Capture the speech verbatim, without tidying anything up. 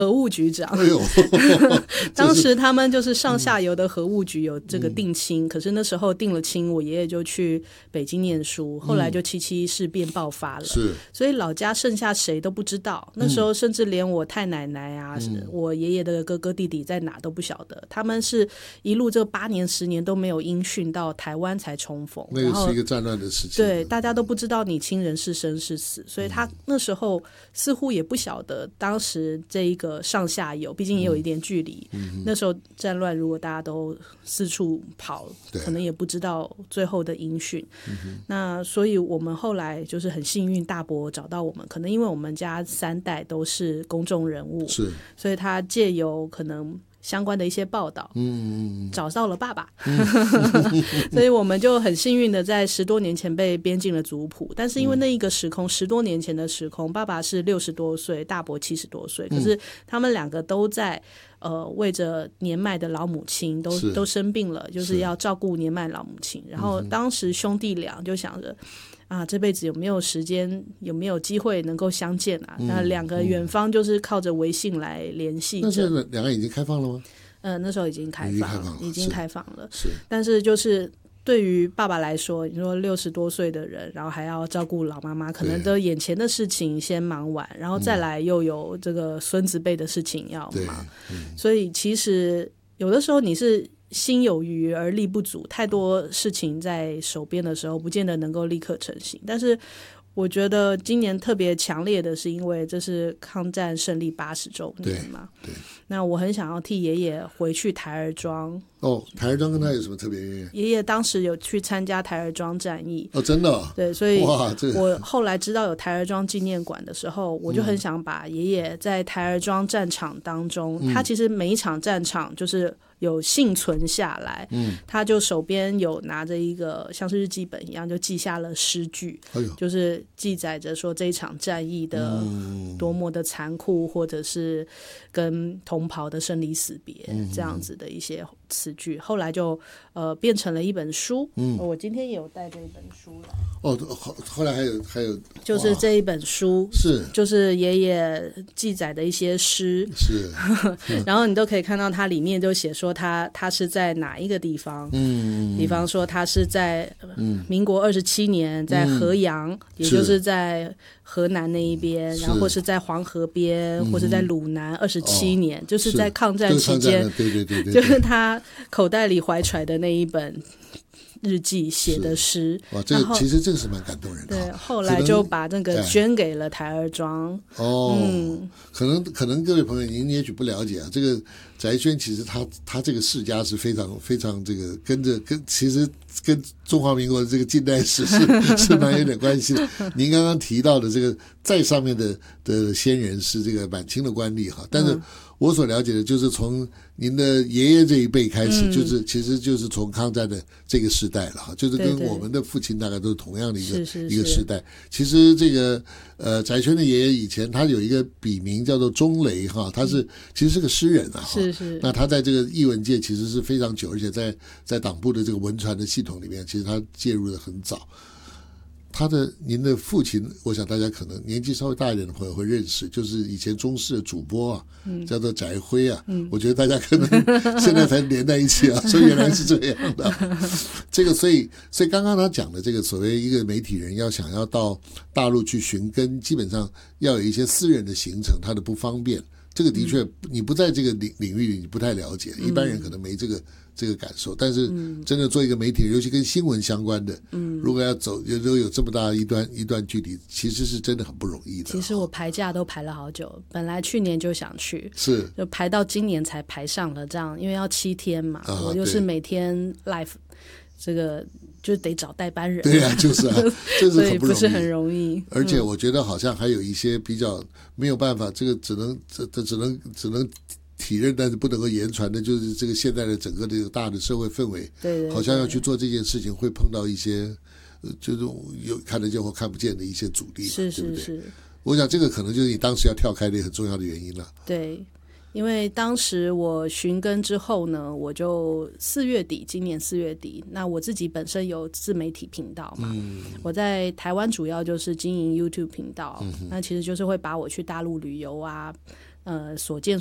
核务局长。 哎呦当时他们就是上下游的核务局有这个定亲、嗯、可是那时候定了亲，我爷爷就去北京念书，后来就七七事变爆发了、嗯、是，所以老家剩下谁都不知道，那时候甚至连我太奶奶啊、嗯、我爷爷的哥哥弟弟在哪都不晓得，他们是一路这八年十年都没有音讯，到台湾才重逢， 那个是一个战乱的时期， 对，大家都不知道你亲人是生是死，所以他那时候似乎也不晓得当时这一个上下游毕竟也有一点距离、嗯、那时候战乱如果大家都四处跑，可能也不知道最后的音讯、嗯、那所以我们后来就是很幸运，大伯找到我们，可能因为我们家三代都是公众人物，是，所以他借由可能相关的一些报道，嗯，找到了爸爸，嗯、所以我们就很幸运的在十多年前被编进了族谱。但是因为那一个时空，十、嗯、多年前的时空，爸爸是六十多岁，大伯七十多岁，可是他们两个都在呃为着年迈的老母亲都都生病了，就是要照顾年迈老母亲。然后当时兄弟俩就想着。啊，这辈子有没有时间，有没有机会能够相见啊？那、嗯、两个远方就是靠着微信来联系着。 那现在两个已经开放了吗？ 嗯、呃，那时候已经开放了，已经开放了。 是， 但是就是对于爸爸来说，你说六十多岁的人，然后还要照顾老妈妈，可能都眼前的事情先忙完，然后再来又有这个孙子辈的事情要忙，嗯、所以其实有的时候你是。心有余而力不足，太多事情在手边的时候不见得能够立刻成型。但是我觉得今年特别强烈的是因为这是抗战胜利八十周年嘛，对，那我很想要替爷爷回去台儿庄。 哦，台儿庄跟他有什么特别原因？ 爷爷当时有去参加台儿庄战役。 哦，真的、哦？ 对，所以哇，这我后来知道有台儿庄纪念馆的时候，我就很想把爷爷在台儿庄战场当中、嗯、他其实每一场战场就是有幸存下来，嗯，他就手边有拿着一个像是日记本一样，就记下了诗句，哎呦，就是记载着说这一场战役的多么的残酷，或者是跟同袍的生离死别、嗯、这样子的一些词句，后来就呃变成了一本书。嗯，我今天也有带这一本书来。 哦，后后来还有还有， 就是这一本书是就是爷爷记载的一些诗， 是， 然后你都可以看到它里面就写说他他是在哪一个地方，嗯，比方说他是在民国二十七年在河阳、嗯，也就是在河南那一边，然后或是在黄河边，嗯、或是在鲁南二十七年、哦，就是在抗战期间， 对对对对， 就是他口袋里怀揣的那一本日记写的诗。 哇，这个其实这个是蛮感动人的。 对，后来就把那个捐给了台儿庄。 哦，嗯，可能可能各位朋友您也许不了解啊，这个翟轩其实他他这个世家是非常非常这个跟着跟其实跟中华民国的这个近代史是是蛮有点关系的。您刚刚提到的这个在上面的的先人是这个满清的官吏哈，但是我所了解的就是从您的爷爷这一辈开始，嗯、就是其实就是从抗战的这个时代了哈，就是跟我们的父亲大概都是同样的一个是是是一个时代。其实这个呃翟轩的爷爷以前他有一个笔名叫做钟雷哈，他是、嗯、其实是个诗人啊哈。 是是。 那他在这个艺文界其实是非常久，而且在在党部的这个文传的系统里面，其实他介入的很早。他的您的父亲，我想大家可能年纪稍微大一点的朋友会认识，就是以前中视的主播啊，嗯、叫做翟辉啊、嗯。我觉得大家可能现在才连在一起啊，说原来是这样的。这个，所以，所以刚刚他讲的这个所谓一个媒体人要想要到大陆去寻根，基本上要有一些私人的行程，他的不方便。这个的确，你不在这个领领域里，你不太了解，一般人可能没这个。这个感受，但是真的做一个媒体人，尤其跟新闻相关的，嗯，如果要走，有时候有这么大一段一段距离，其实是真的很不容易的。 其实我排假都排了好久，本来去年就想去， 是就排到今年才排上了，这样因为要七天嘛，啊、我就是每天 live， 这个就得找代班人， 对啊，就是啊，这是很不容易， 所以不是很容易。 而且我觉得好像还有一些比较没有办法，这个只能这这只能只能。体认但是不能够言传的，就是这个现在的整个这个大的社会氛围， 对对对， 好像要去做这件事情，会碰到一些，呃，就是有看得见或看不见的一些阻力， 是是对不对？ 是。 我想这个可能就是你当时要跳开的很重要的原因了。 对，因为当时我寻根之后呢，我就四月底，今年四月底，那我自己本身有自媒体频道嘛，嗯、我在台湾主要就是经营 YouTube 频道，嗯、那其实就是会把我去大陆旅游啊。 呃所见